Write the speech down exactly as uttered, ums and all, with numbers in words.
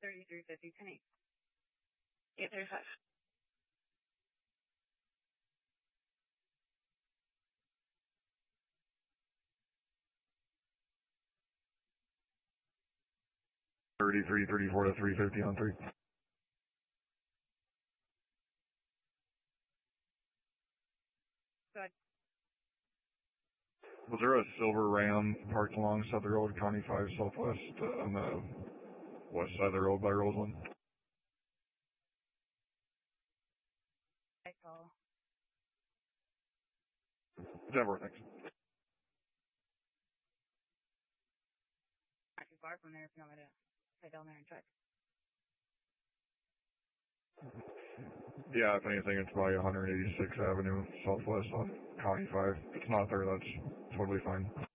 thirty-three fifty, ten eight. eight thirty-five. thirty-three thirty-four to three fifty on three. Good. Was there a silver Ram parked alongside the road, County five Southwest, uh, on the west side of the road by Roseland? I saw. Denver, thanks. Not too far from there if you want me to head down there and check. Yeah, if anything, it's by one eighty-sixth Avenue Southwest on County five. If it's not there, that's totally fine.